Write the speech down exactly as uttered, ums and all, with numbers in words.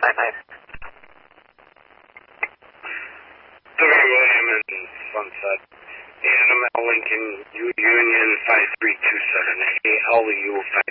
Three William and Sunset. Animal Lincoln U Union five three two seven. Hey, how are you,